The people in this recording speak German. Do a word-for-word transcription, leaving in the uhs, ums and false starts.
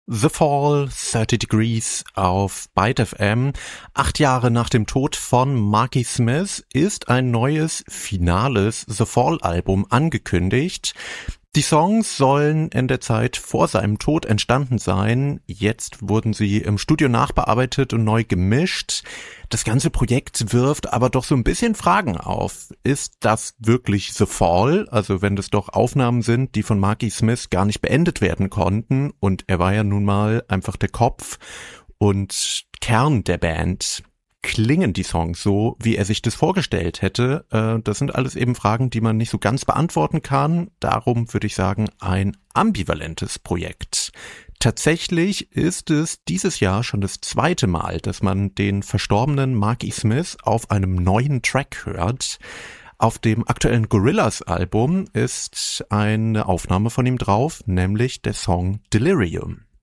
The Fall, thirty Degrees auf Byte F M. Acht Jahre nach dem Tod von Marky Smith ist ein neues, finales The Fall-Album angekündigt. Die Songs sollen in der Zeit vor seinem Tod entstanden sein. Jetzt wurden sie im Studio nachbearbeitet und neu gemischt. Das ganze Projekt wirft aber doch so ein bisschen Fragen auf. Ist das wirklich The Fall? Also wenn das doch Aufnahmen sind, die von Marky Smith gar nicht beendet werden konnten. Und er war ja nun mal einfach der Kopf und Kern der Band. Klingen die Songs so, wie er sich das vorgestellt hätte? Äh, das sind alles eben Fragen, die man nicht so ganz beantworten kann. Darum würde ich sagen, ein ambivalentes Projekt. Tatsächlich ist es dieses Jahr schon das zweite Mal, dass man den verstorbenen Marky Smith auf einem neuen Track hört. Auf dem aktuellen Gorillaz-Album ist eine Aufnahme von ihm drauf, nämlich der Song Delirium.